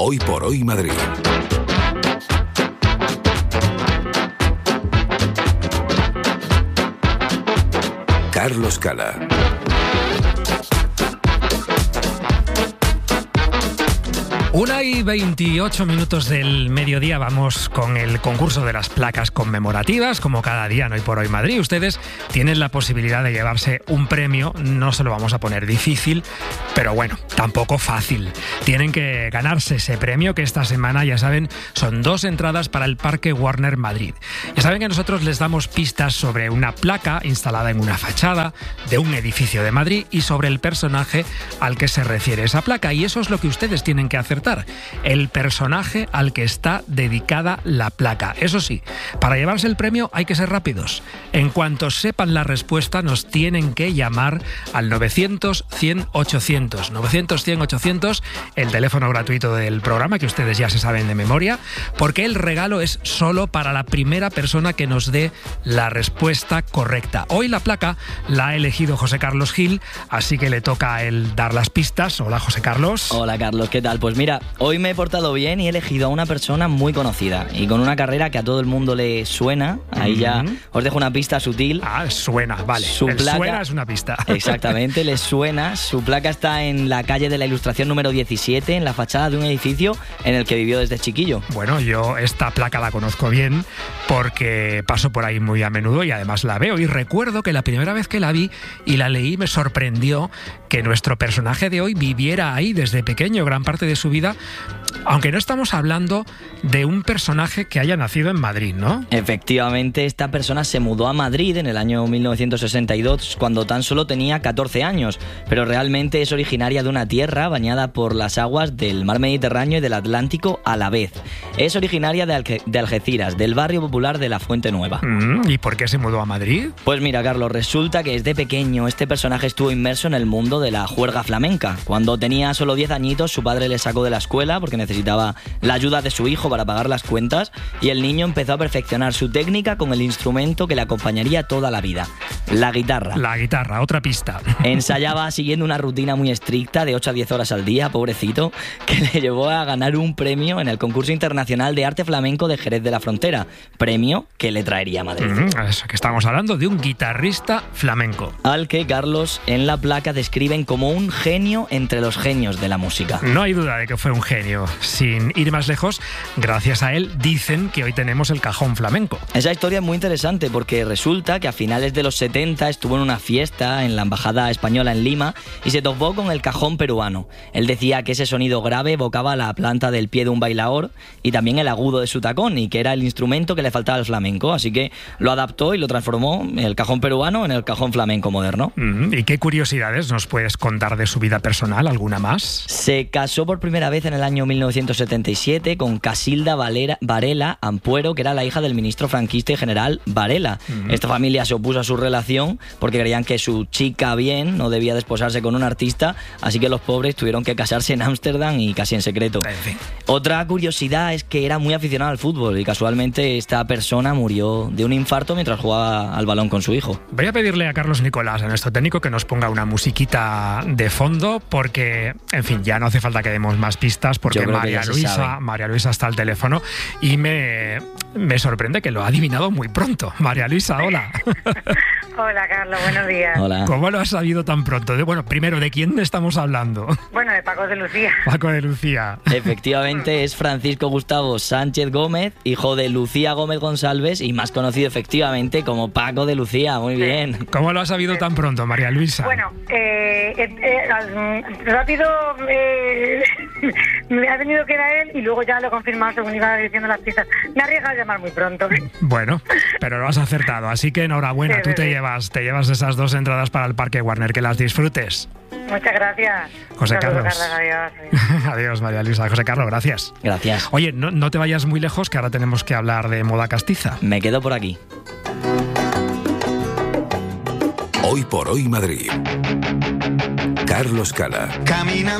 Hoy por hoy Madrid. Carlos Cala. Una y 28 minutos del mediodía, vamos con el concurso de las placas conmemorativas, como cada día en Hoy por Hoy Madrid. Ustedes tienen la posibilidad de llevarse un premio, no se lo vamos a poner difícil, pero bueno, tampoco fácil. Tienen que ganarse ese premio, que esta semana, ya saben, son 2 entradas para el Parque Warner Madrid. Ya saben que nosotros les damos pistas sobre una placa instalada en una fachada de un edificio de Madrid y sobre el personaje al que se refiere esa placa, y eso es lo que ustedes tienen que acertar. El personaje al que está dedicada la placa. Eso sí, para llevarse el premio hay que ser rápidos. En cuanto sepan la respuesta, nos tienen que llamar al 900-100-800. 900-100-800, el teléfono gratuito del programa, que ustedes ya se saben de memoria, porque el regalo es solo para la primera persona que nos dé la respuesta correcta. Hoy la placa la ha elegido José Carlos Gil, así que le toca a él dar las pistas. Hola, José Carlos. Hola, Carlos, ¿qué tal? Pues mira, hoy me he portado bien y he elegido a una persona muy conocida y con una carrera que a todo el mundo le suena. Ahí ya os dejo una pista sutil. Suena, vale. Suena es una pista. Exactamente, le suena. Su placa está en la calle de la Ilustración número 17, en la fachada de un edificio en el que vivió desde chiquillo. Bueno, yo esta placa la conozco bien porque paso por ahí muy a menudo y además la veo. Y recuerdo que la primera vez que la vi y la leí me sorprendió que nuestro personaje de hoy viviera ahí desde pequeño, gran parte de su vida, aunque no estamos hablando de un personaje que haya nacido en Madrid, ¿no? Efectivamente, esta persona se mudó a Madrid en el año 1962, cuando tan solo tenía 14 años, pero realmente es originaria de una tierra bañada por las aguas del mar Mediterráneo y del Atlántico a la vez. Es originaria de Algeciras, del barrio popular de la Fuente Nueva. ¿Y por qué se mudó a Madrid? Pues mira, Carlos, resulta que desde pequeño este personaje estuvo inmerso en el mundo de la juerga flamenca. Cuando tenía solo 10 añitos, su padre le sacó de la escuela porque necesitaba la ayuda de su hijo para pagar las cuentas, y el niño empezó a perfeccionar su técnica con el instrumento que le acompañaría toda la vida, la guitarra. La guitarra, otra pista. Ensayaba siguiendo una rutina muy estricta de 8 a 10 horas al día, pobrecito, que le llevó a ganar un premio en el concurso internacional de arte flamenco de Jerez de la Frontera, premio que le traería a Madrid. Eso, que estamos hablando de un guitarrista flamenco. Al que, Carlos, en la placa describen como un genio entre los genios de la música. No hay duda de que fue un genio. Sin ir más lejos, gracias a él dicen que hoy tenemos el cajón flamenco. Esa historia es muy interesante porque resulta que a finales de los 70 estuvo en una fiesta en la Embajada Española en Lima y se topó con el cajón peruano. Él decía que ese sonido grave evocaba la planta del pie de un bailaor y también el agudo de su tacón, y que era el instrumento que le faltaba al flamenco, así que lo adaptó y lo transformó, el cajón peruano, en el cajón flamenco moderno. ¿Y qué curiosidades nos puedes contar de su vida personal? ¿Alguna más? Se casó por primera vez en el año 1977 con Casilda Varela Ampuero, que era la hija del ministro franquista y general Varela. Esta familia se opuso a su relación porque creían que su chica bien no debía desposarse con un artista, así que los pobres tuvieron que casarse en Ámsterdam y casi en secreto. En fin. Otra curiosidad es que era muy aficionado al fútbol y casualmente esta persona murió de un infarto mientras jugaba al balón con su hijo. Voy a pedirle a Carlos Nicolás, a nuestro técnico, que nos ponga una musiquita de fondo porque, en fin, ya no hace falta que demos más pistas porque María Luisa está al teléfono y me sorprende que lo ha adivinado muy pronto. María Luisa, hola. Hola, Carlos, buenos días. Hola. ¿Cómo lo has sabido tan pronto? Bueno, primero, ¿de quién estamos hablando? Bueno, de Paco de Lucía. Paco de Lucía. Efectivamente, es Francisco Gustavo Sánchez Gómez, hijo de Lucía Gómez González y más conocido efectivamente como Paco de Lucía. Muy bien. ¿Cómo lo has sabido tan pronto, María Luisa? Bueno, rápido me ha venido que era él y luego ya lo he confirmado según iba diciendo las pistas. Me ha arriesgado a llamar muy pronto. Bueno, pero lo has acertado, así que enhorabuena. Sí, Tú te llevas esas 2 entradas para el Parque Warner, que las disfrutes. Muchas gracias. José Carlos. Adiós. Adiós, María Luisa. José Carlos, gracias. Gracias. Oye, no te vayas muy lejos, que ahora tenemos que hablar de moda castiza. Me quedo por aquí. Hoy por hoy Madrid. Carlos Cala. Camina